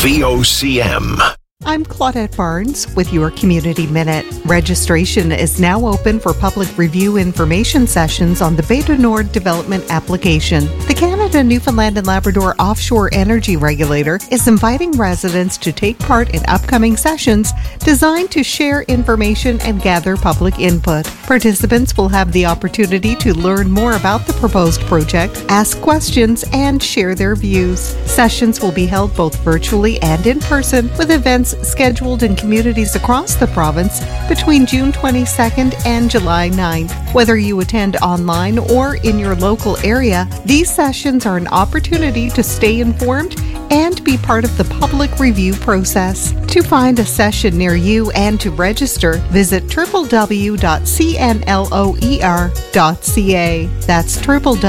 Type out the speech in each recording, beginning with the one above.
VOCM. I'm Claudette Barnes with your Community Minute. Registration is now open for public review information sessions on the Beta Nord development application. The Canada, Newfoundland and Labrador Offshore Energy Regulator is inviting residents to take part in upcoming sessions designed to share information and gather public input. Participants will have the opportunity to learn more about the proposed project, ask questions, and share their views. Sessions will be held both virtually and in person, with events scheduled in communities across the province between June 22nd and July 9th. Whether you attend online or in your local area, these sessions are an opportunity to stay informed and be part of the public review process. To find a session near you and to register, visit www.cnloer.ca. That's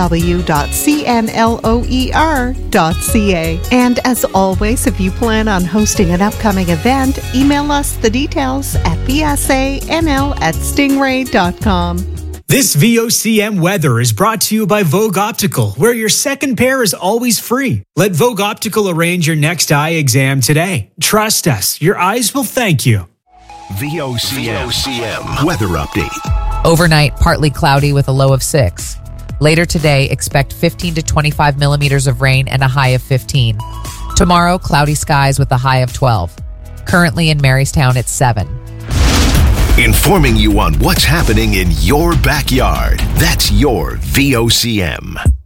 www.cnloer.ca. And as always, if you plan on hosting an upcoming event, email us the details at bsanl@stingray.com. This VOCM weather is brought to you by Vogue Optical, where your second pair is always free. Let Vogue Optical arrange your next eye exam today. Trust us, your eyes will thank you. VOCM weather update. Overnight, partly cloudy with a low of 6. Later today, expect 15 to 25 millimeters of rain and a high of 15. Tomorrow, cloudy skies with a high of 12. Currently in Marystown, it's 7. Informing you on what's happening in your backyard. That's your VOCM.